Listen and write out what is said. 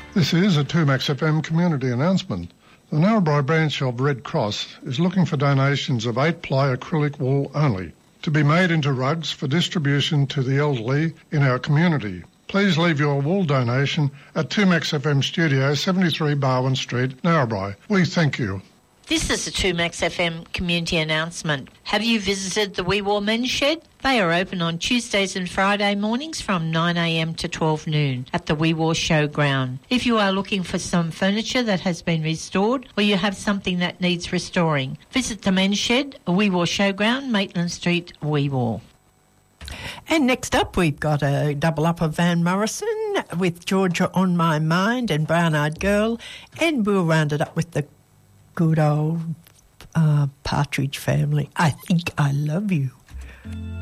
This is a 2Max FM community announcement. The Narrabri branch of Red Cross is looking for donations of 8-ply acrylic wool only to be made into rugs for distribution to the elderly in our community. Please leave your wool donation at 2Max FM Studio, 73 Barwon Street, Narrabri. We thank you. This is a 2Max FM community announcement. Have you visited the Wee Waa Men's Shed? They are open on Tuesdays and Friday mornings from 9am to 12 noon at the Wee Waa Showground. If you are looking for some furniture that has been restored or you have something that needs restoring, visit the Men's Shed, Wee Waa Showground, Maitland Street, Wee Waa. And next up, we've got a double up of Van Morrison with Georgia on My Mind and Brown Eyed Girl, and we'll round it up with the good old Partridge Family. I Think I Love You.